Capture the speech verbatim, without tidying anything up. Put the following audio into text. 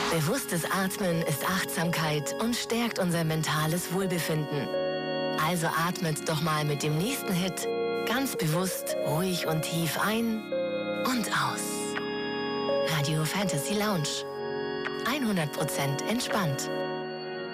Bewusstes Atmen ist Achtsamkeit und stärkt unser mentales Wohlbefinden. Also atmet doch mal mit dem nächsten Hit ganz bewusst, ruhig und tief ein und aus. Radio Fantasy Lounge. hundert Prozent entspannt.